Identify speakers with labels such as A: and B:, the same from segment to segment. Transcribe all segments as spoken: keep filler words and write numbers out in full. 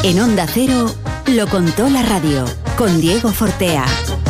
A: En Onda Cero, lo contó la radio, con Diego Fortea.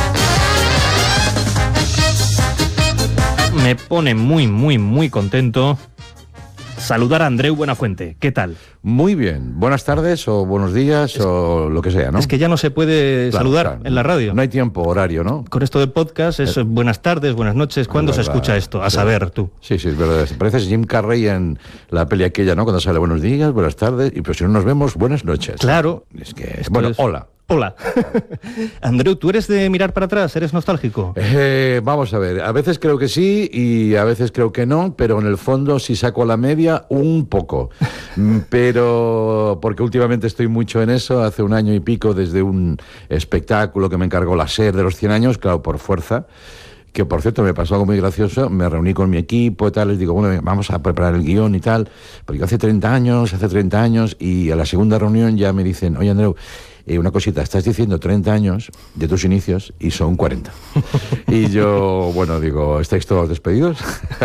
B: Me pone muy, muy, muy contento saludar a Andreu Buenafuente. ¿Qué tal?
C: Muy bien. Buenas tardes o buenos días es, o lo que sea, ¿no?
B: Es que ya no se puede claro, saludar claro, en la radio.
C: No hay tiempo, horario, ¿no?
B: Con esto de podcast es eh, buenas tardes, buenas noches. ¿Cuándo se escucha esto? A saber, tú.
C: Sí, sí, es verdad. Pareces Jim Carrey en la peli aquella, ¿no? Cuando sale buenos días, buenas tardes, y pero si no nos vemos, buenas noches.
B: Claro.
C: Es que, es, bueno, es... hola.
B: Hola. Andreu, ¿tú eres de mirar para atrás? ¿Eres nostálgico?
C: Eh, vamos a ver, a veces creo que sí y a veces creo que no, pero en el fondo si saco la media, un poco. Pero porque últimamente estoy mucho en eso, hace un año y pico desde un espectáculo que me encargó la SER de los cien años, claro, por fuerza. Que por cierto me pasó algo muy gracioso, me reuní con mi equipo y tal, les digo, bueno, vamos a preparar el guión y tal, porque hace treinta años, hace treinta años, y a la segunda reunión ya me dicen, oye Andreu, eh, una cosita, estás diciendo treinta años de tus inicios y son cuarenta. Y yo, bueno, digo, ¿estáis todos despedidos?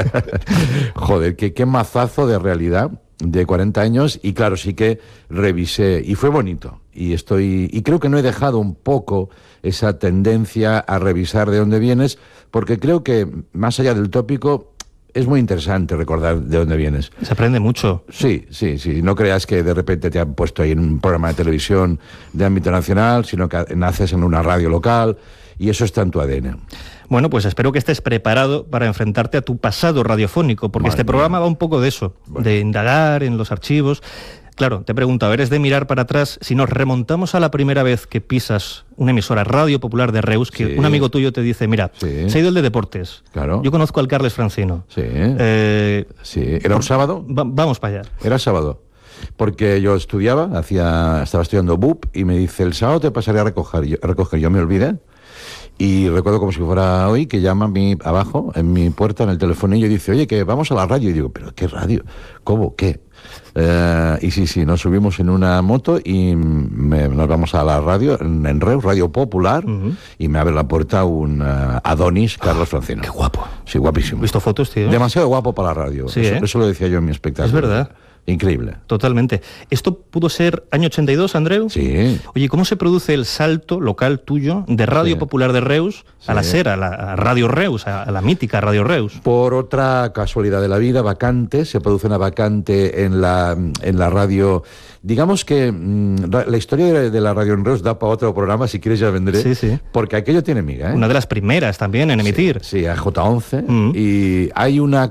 C: Joder, qué, qué mazazo de realidad de cuarenta años, y claro, sí que revisé, y fue bonito, y estoy, y creo que no he dejado un poco esa tendencia a revisar de dónde vienes, porque creo que, más allá del tópico, es muy interesante recordar de dónde vienes.
B: Se aprende mucho.
C: Sí, sí, sí. No creas que de repente te han puesto ahí en un programa de televisión de ámbito nacional, sino que naces en una radio local, y eso está en tu A D N.
B: Bueno, pues espero que estés preparado para enfrentarte a tu pasado radiofónico, porque Madre este programa mía. va un poco de eso, bueno. de indagar en los archivos. Claro, te pregunto, ¿eres de mirar para atrás? Si nos remontamos a la primera vez que pisas una emisora Radio Popular de Reus, que sí. un amigo tuyo te dice, mira, sí. se ha ido el de deportes.
C: Claro.
B: Yo conozco al Carles Francino.
C: Sí.
B: Eh,
C: sí. ¿Era un sábado?
B: Va, vamos para allá.
C: Era sábado. Porque yo estudiaba, hacía, estaba estudiando B U P, y me dice, el sábado te pasaré a recoger. Yo, a recoger. yo me olvidé. Y recuerdo como si fuera hoy que llama a mí abajo, en mi puerta, en el telefonillo, y dice, oye, que vamos a la radio. Y digo, ¿pero qué radio? ¿Cómo? ¿Qué? Uh, y sí, sí, nos subimos en una moto y me, nos vamos a la radio, en, en Reus, Radio Popular, uh-huh. y me abre la puerta un uh, Adonis Carlos oh, Francino.
B: ¡Qué guapo!
C: Sí, guapísimo.
B: ¿Has visto fotos, tío?
C: Demasiado guapo para la radio.
B: Sí,
C: eso,
B: ¿eh?
C: eso lo decía yo en mi espectáculo.
B: Es verdad.
C: Increíble.
B: Totalmente. ¿Esto pudo ser año ochenta y dos, Andreu?
C: Sí.
B: Oye, ¿cómo se produce el salto local tuyo de Radio sí. Popular de Reus sí. a la SER, a la a Radio Reus, a, a la mítica Radio Reus?
C: Por otra casualidad de la vida, vacante, se produce una vacante en la, en la radio. Digamos que mmm, la historia de, de la radio en Reus da para otro programa, si quieres ya vendré,
B: sí, sí.
C: porque aquello tiene miga, ¿eh?
B: Una de las primeras también en emitir.
C: Sí, sí a J once,
B: mm.
C: y hay una